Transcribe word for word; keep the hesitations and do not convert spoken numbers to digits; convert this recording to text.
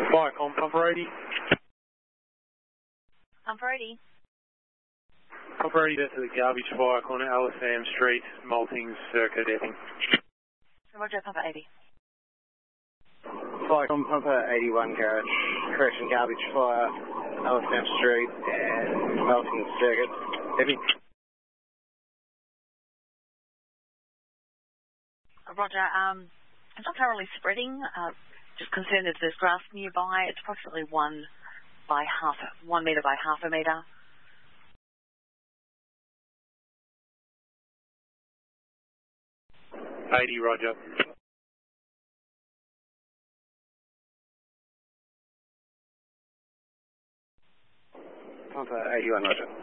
Viacom, Pumper eighty. Pumper eighty. Pumper eighty, that's the garbage fire corner, Alisam Street, Maltings, Circuit, Epping. Roger, Pumper eighty. Viacom, Pumper eighty-one garage, correction, garbage fire, Alisam Street, and Maltings, Circuit, Epping. Roger, um, it's not currently spreading. Uh, just concerned that there's grass nearby. It's approximately one by half, one metre by half a metre. eighty, Roger. Pumper eighty-one, Roger.